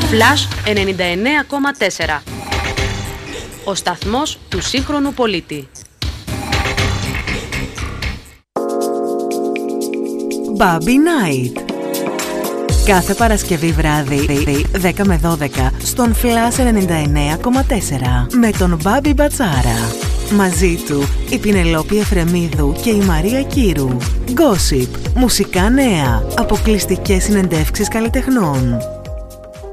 Flash 99,4. Ο σταθμός του σύγχρονου πολίτη. Bobby Night. Κάθε Παρασκευή βράδυ 10 με 12 στον Flash 99,4 με τον Μπάμπη Μπατσάρα. Μαζί του η Πινελόπη Εφρεμίδου και η Μαρία Κύρου. Gossip, μουσικά νέα, αποκλειστικές συνεντεύξεις καλλιτεχνών.